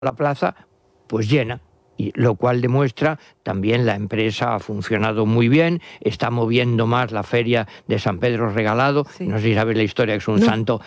la plaza pues llena. Y lo cual demuestra también la empresa ha funcionado muy bien, está moviendo más la feria de San Pedro Regalado. Sí. No sé si sabes la historia, que es un santo,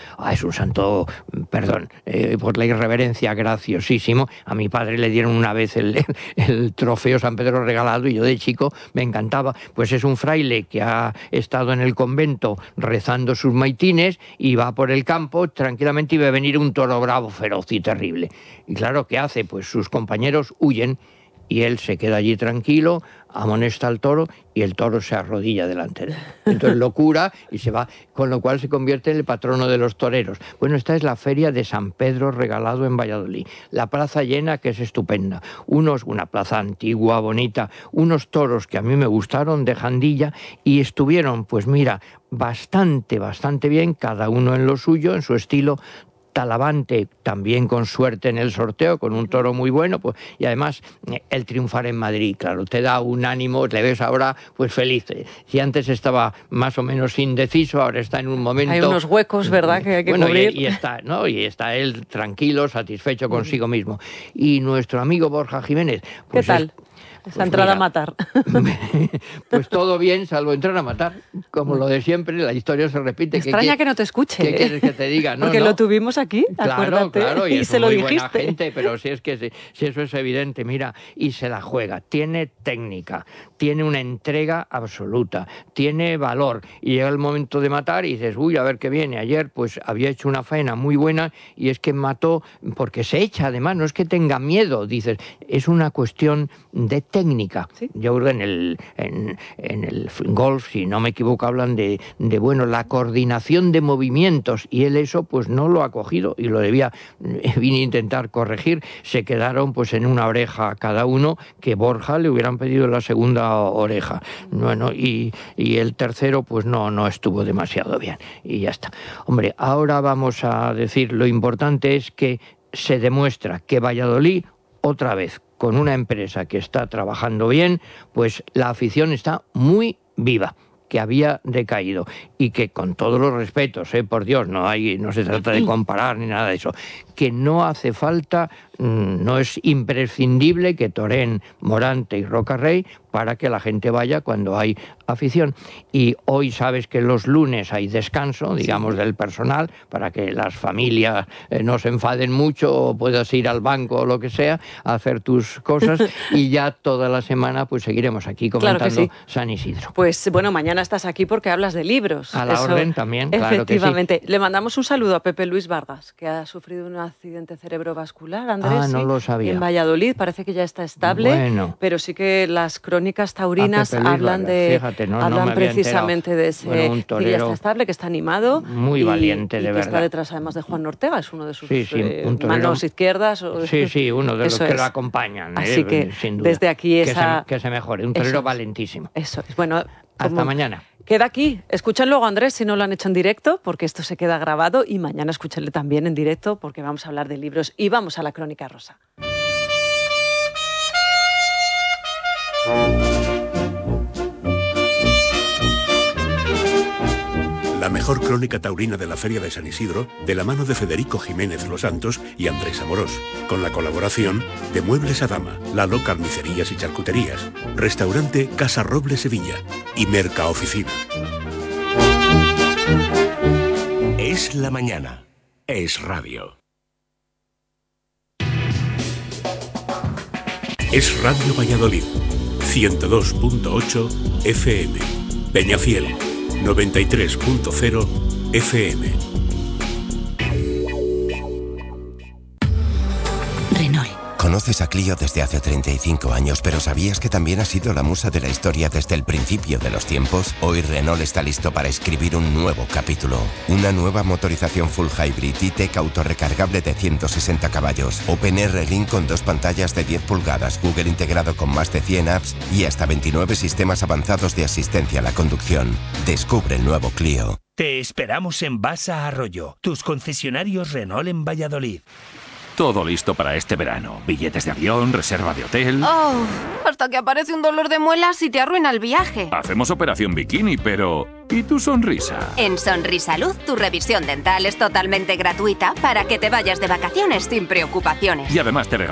perdón, por la irreverencia, graciosísimo. A mi padre le dieron una vez el trofeo San Pedro Regalado y yo de chico me encantaba. Pues es un fraile que ha estado en el convento rezando sus maitines y va por el campo tranquilamente y ve venir un toro bravo, feroz y terrible. Y claro, ¿qué hace? Pues sus compañeros huyen. Y él se queda allí tranquilo, amonesta al toro y el toro se arrodilla delante de él. Entonces lo cura y se va, con lo cual se convierte en el patrono de los toreros. Bueno, esta es la feria de San Pedro Regalado en Valladolid. La plaza llena, que es estupenda. Una plaza antigua, bonita, unos toros que a mí me gustaron de Jandilla y estuvieron, pues mira, bastante bien, cada uno en lo suyo, en su estilo. Talavante también con suerte en el sorteo, con un toro muy bueno, pues, y además el triunfar en Madrid, claro, te da un ánimo, le ves ahora pues feliz. Si antes estaba más o menos indeciso, ahora está en un momento... Hay unos huecos, ¿verdad?, que hay que cubrir. Y está él tranquilo, satisfecho consigo mismo. Y nuestro amigo Borja Jiménez... Pues, ¿qué tal? Esa entrada a matar. Pues todo bien, salvo entrar a matar. Como lo de siempre, la historia se repite. Me extraña que no te escuche. ¿Qué quieres que te diga? No, porque lo tuvimos aquí, acuérdate. Claro, y se lo muy dijiste. Buena gente, pero si eso es evidente, mira, y se la juega. Tiene técnica, tiene una entrega absoluta, tiene valor. Y llega el momento de matar y dices, uy, a ver qué viene. Ayer pues había hecho una faena muy buena y es que mató porque se echa, además, no es que tenga miedo, dices, es una cuestión de técnica. ¿Sí? Yo creo que en el golf, si no me equivoco, hablan de la coordinación de movimientos, y él eso pues no lo ha cogido y lo vine a intentar corregir. Se quedaron pues en una oreja cada uno, que Borja le hubieran pedido la segunda oreja. Bueno, y el tercero pues no estuvo demasiado bien y ya está. Hombre, ahora vamos a decir, lo importante es que se demuestra que Valladolid, otra vez, con una empresa que está trabajando bien, pues la afición está muy viva, que había decaído y que, con todos los respetos, por Dios, no se trata de comparar ni nada de eso, que no hace falta, no es imprescindible que toreen Morante y Rocarrey para que la gente vaya cuando hay afición. Y hoy sabes que los lunes hay descanso, digamos, del personal, para que las familias no se enfaden mucho o puedas ir al banco o lo que sea a hacer tus cosas, y ya toda la semana pues seguiremos aquí comentando San Isidro. Pues bueno, mañana estás aquí porque hablas de libros. A la orden también, claro. Efectivamente. Que sí. Le mandamos un saludo a Pepe Luis Vargas, que ha sufrido un accidente cerebrovascular, Andrés. No lo sabía. En Valladolid, parece que ya está estable, bueno, pero sí que las crónicas taurinas hablan precisamente de ese, que ya está estable, que está animado. Muy valiente, de verdad. Que está detrás además de Juan Ortega, es uno de sus manos izquierdas. Sí, uno de los que lo acompañan. Así que sin duda. Desde aquí que se mejore, un torero valentísimo. Eso es. Bueno, hasta mañana. Queda aquí. Escuchen luego a Andrés si no lo han hecho en directo, porque esto se queda grabado, y mañana escúchenle también en directo, porque vamos a hablar de libros y vamos a la Crónica Rosa. La mejor crónica taurina de la Feria de San Isidro, de la mano de Federico Jiménez Los Santos y Andrés Amorós, con la colaboración de Muebles Adama, Lalo Carnicerías y Charcuterías, Restaurante Casa Roble Sevilla y Merca Oficina. Es la mañana. Es radio. Es Radio Valladolid, 102.8 FM, Peñafiel, 93.0 FM. Renault. Conoces a Clio desde hace 35 años, pero ¿sabías que también ha sido la musa de la historia desde el principio de los tiempos? Hoy Renault está listo para escribir un nuevo capítulo. Una nueva motorización full hybrid E-Tech autorrecargable de 160 caballos. OpenR Link con 2 pantallas de 10 pulgadas, Google integrado con más de 100 apps y hasta 29 sistemas avanzados de asistencia a la conducción. Descubre el nuevo Clio. Te esperamos en Basa Arroyo, tus concesionarios Renault en Valladolid. Todo listo para este verano. Billetes de avión, reserva de hotel... Oh, por hasta que aparece un dolor de muelas y te arruina el viaje. Hacemos operación bikini, pero ¿y tu sonrisa? En Sonrisalud, tu revisión dental es totalmente gratuita para que te vayas de vacaciones sin preocupaciones. Y además te